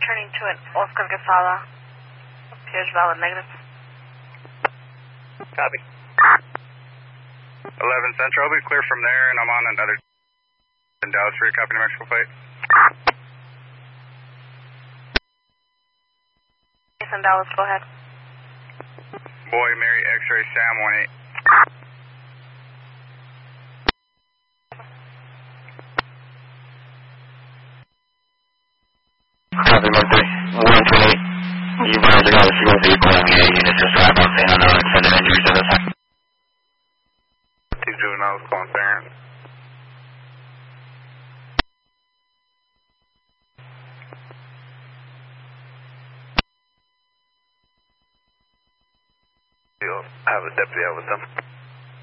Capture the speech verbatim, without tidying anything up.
Turning to an Oscar Quesada. Appears valid negative. Copy. eleven Central, I'll be clear from there, and I'm on another in Dallas for your copy, New Mexico plate. Jason Dallas, go ahead. Boy, Mary, X-ray, Sam, one eight. Copy, Mark three. one twenty-eight. You guys are going to single vehicle on the unit just drive up saying unknown extended injuries at this time. Two juveniles calling parent. You'll have a deputy out with them.